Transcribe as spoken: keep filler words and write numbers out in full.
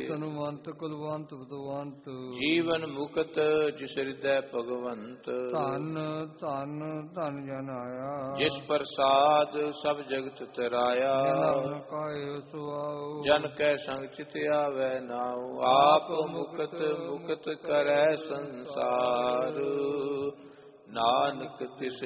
ਧਨਵੰਤ ਕੁਲਵੰਤ ਬਦਵੰਤ ਜੀਵਨ ਮੁਕਤ ਜਿਸ ਹਿਰਦੈ ਭਗਵੰਤ ਧਨ ਧਨ ਧਨ ਜਨ ਆਇਆ ਜਿਸ ਪ੍ਰਸਾਦ ਸਭ ਜਗਤ ਤਰਾਇਆ ਜਨ ਕਾਇ ਸੁਆਉ ਜਨ ਕੈ ਸੰਗ ਚਿਤ ਆਵੈ ਨਾਉ ਆਪ ਮੁਕਤ ਮੁਕਤ ਕਰੈ ਸੰਸਾਰ ਨਾਨਕ ਤਿਸ